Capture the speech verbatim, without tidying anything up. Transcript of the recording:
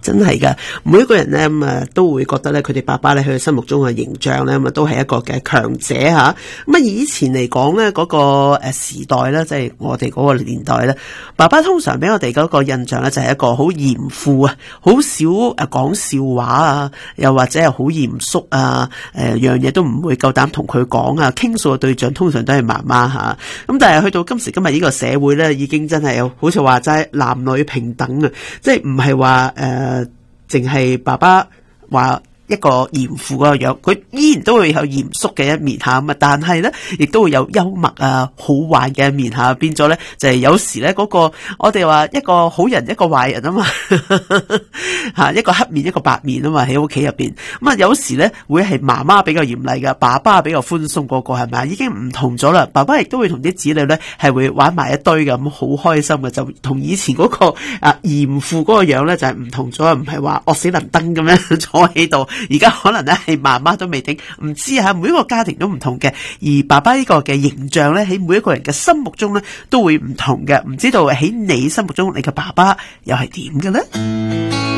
真係噶，每一個人咧咁啊都會覺得咧，佢哋爸爸咧喺佢心目中嘅形象咧咁啊都係一個嘅強者吓。咁啊以前嚟講咧嗰個誒時代咧，即係我哋嗰個年代咧，爸爸通常俾我哋嗰個印象咧就係一個好嚴父啊，好少誒講笑話啊，又或者係好嚴肅啊，誒樣嘢都唔會夠膽同佢講啊，傾訴嘅對象通常都係媽媽吓。咁但係去到今時今日呢個社會咧，已經真係好似話齋男女平等啊，即係唔係話誒。誒，淨係爸爸話一個嚴父嗰個樣，佢依然都會有嚴肅嘅一面吓，咁啊，但係咧，亦都會有幽默啊、好玩嘅一面吓，變咗咧就係、是、有時咧嗰、那個我哋話一個好人一個壞人啊嘛，吓一個黑面一個白面啊嘛，喺屋企入邊，咁啊有時咧會係媽媽比較嚴厲嘅，爸爸比較寬鬆嗰個係咪？已經唔同咗啦，爸爸亦都會同啲子女咧係會玩埋一堆嘅，咁好開心嘅，就同以前嗰、那個啊嚴父嗰個樣咧就係唔同咗，唔係話惡死能登咁樣坐喺度。而家可能咧係媽媽都未定，唔知吓，每一個家庭都唔同嘅，而爸爸呢個嘅形象咧喺每一個人嘅心目中咧都會唔同嘅，唔知道喺你心目中你嘅爸爸又係點嘅咧？